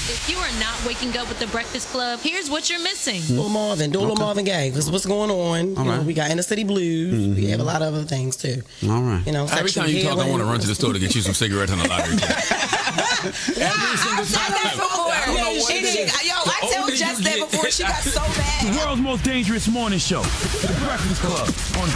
If you are not waking up with the Breakfast Club, here's what you're missing. Lil Marvin, do a Lil Marvin Gaye. Because what's going on? You know, we got Inner City Blues. We have a lot of other things too. All right. You know, every time you talk, I want to run to the store to get you some cigarettes on the lottery ticket. Every single time. I told Jess that before. She got so bad. The world's most dangerous morning show. The Breakfast Club on